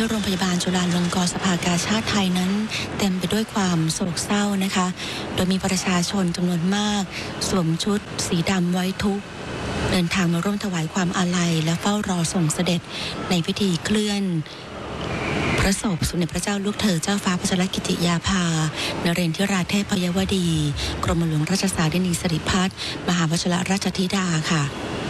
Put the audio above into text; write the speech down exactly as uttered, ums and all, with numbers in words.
ที่โรงพยาบาลจุฬาลงกรณ์สภากาชาดไทยนั้นเต็มไปด้วยความโศกเศร้านะคะโดยมีประชาชนจำนวนมากสวมชุดสีดำไว้ทุกข์เดินทางมาร่วมถวายความอาลัยและเฝ้ารอส่งเสด็จในพิธีเคลื่อนพระศพสมเด็จพระเจ้าลูกเธอเจ้าฟ้าพัชรกิติยาภานเรนทิราเทพยวดีกรมหลวงราชสารินีสิริพัฒน์มหาวชิรราชธิดาค่ะ